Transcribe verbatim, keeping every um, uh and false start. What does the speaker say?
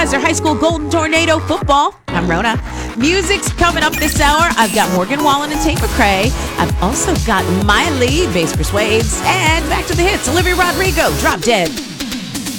Kaiser High School Golden Tornado football. I'm Rona. Music's coming up this hour. I've got Morgan Wallen and Tate McRae. I've also got Miley, Bass Persuades, and back to the hits. Olivia Rodrigo, Drop Dead.